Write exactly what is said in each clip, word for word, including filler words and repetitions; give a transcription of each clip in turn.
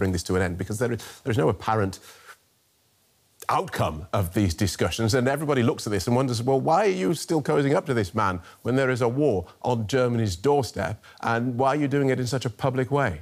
bring this to an end? Because there is, there is no apparent outcome of these discussions, and everybody looks at this and wonders, well, why are you still cozying up to this man when there is a war on Germany's doorstep, and why are you doing it in such a public way?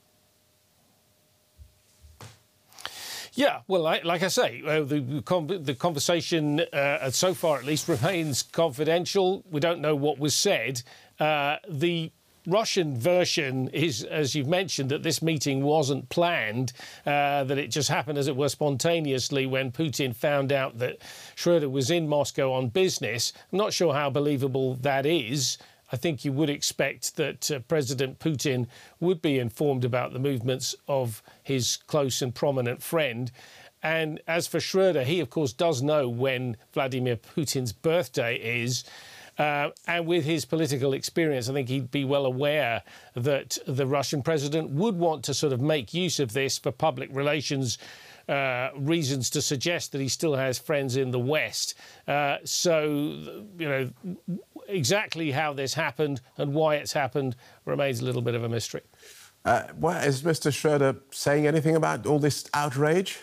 Yeah, well, like, like I say, uh, the, the conversation, uh, so far at least, remains confidential. We don't know what was said. Uh, the Russian version is, as you've mentioned, that this meeting wasn't planned, uh, that it just happened, as it were, spontaneously when Putin found out that Schröder was in Moscow on business. I'm not sure how believable that is. I think you would expect that uh, President Putin would be informed about the movements of his close and prominent friend. And as for Schröder, he, of course, does know when Vladimir Putin's birthday is. Uh, and with his political experience, I think he'd be well aware that the Russian president would want to sort of make use of this for public relations uh, reasons, to suggest that he still has friends in the West. Uh, so, you know, exactly how this happened and why it's happened remains a little bit of a mystery. Uh, well, is Mister Schröder saying anything about all this outrage?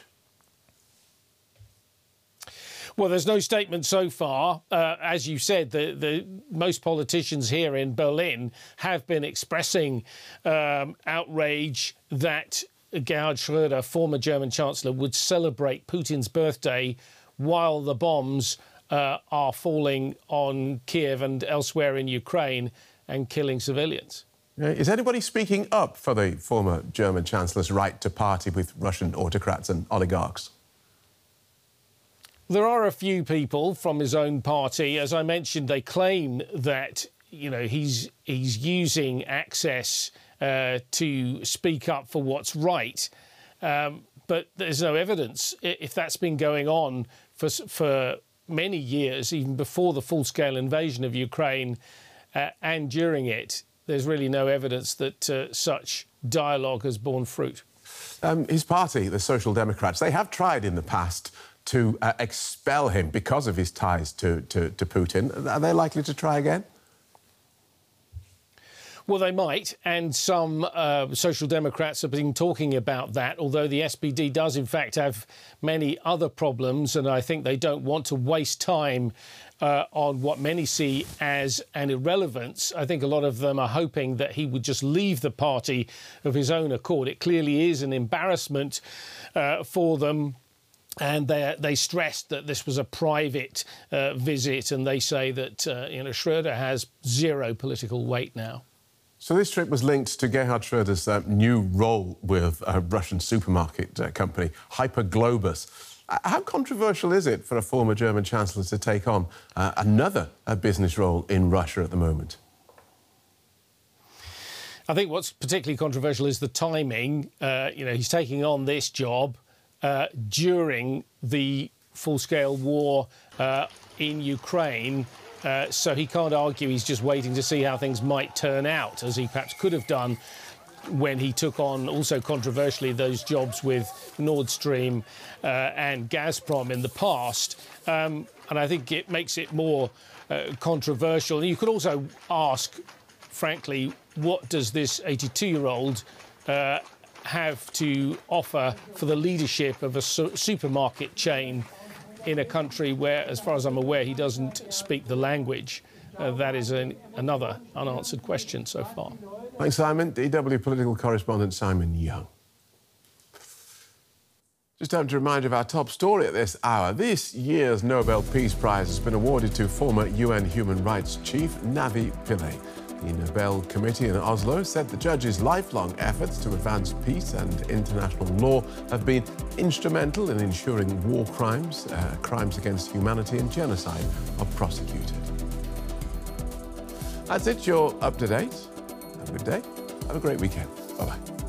Well, there's no statement so far. Uh, as you said, the, the most politicians here in Berlin have been expressing um, outrage that Gerhard Schröder, former German Chancellor, would celebrate Putin's birthday while the bombs uh, are falling on Kiev and elsewhere in Ukraine and killing civilians. Is anybody speaking up for the former German Chancellor's right to party with Russian autocrats and oligarchs? There are a few people from his own party. As I mentioned, they claim that, you know, he's he's using access uh, to speak up for what's right. Um, but there's no evidence. If that's been going on for, for many years, even before the full-scale invasion of Ukraine uh, and during it, there's really no evidence that uh, such dialogue has borne fruit. Um, his party, the Social Democrats, they have tried in the past to uh, expel him because of his ties to, to, to Putin. Are they likely to try again? Well, they might, and some uh, Social Democrats have been talking about that, although the S P D does, in fact, have many other problems, and I think they don't want to waste time uh, on what many see as an irrelevance. I think a lot of them are hoping that he would just leave the party of his own accord. It clearly is an embarrassment uh, for them. And they, they stressed that this was a private uh, visit, and they say that, uh, you know, Schröder has zero political weight now. So this trip was linked to Gerhard Schröder's uh, new role with a Russian supermarket uh, company, Hyperglobus. Uh, how controversial is it for a former German Chancellor to take on uh, another uh, business role in Russia at the moment? I think what's particularly controversial is the timing. Uh, you know, he's taking on this job Uh, during the full-scale war uh, in Ukraine, uh, so he can't argue he's just waiting to see how things might turn out, as he perhaps could have done when he took on, also controversially, those jobs with Nord Stream uh, and Gazprom in the past. Um, and I think it makes it more uh, controversial. And you could also ask, frankly, what does this eighty-two-year-old uh, have to offer for the leadership of a su supermarket chain in a country where, as far as I'm aware, he doesn't speak the language? Uh, that is an, another unanswered question so far. Thanks, Simon. D W political correspondent Simon Young. Just time to remind you of our top story at this hour. This year's Nobel Peace Prize has been awarded to former U N Human Rights Chief Navi Pillay. The Nobel Committee in Oslo said the judge's lifelong efforts to advance peace and international law have been instrumental in ensuring war crimes, uh, crimes against humanity and genocide are prosecuted. That's it. You're up to date. Have a good day. Have a great weekend. Bye-bye.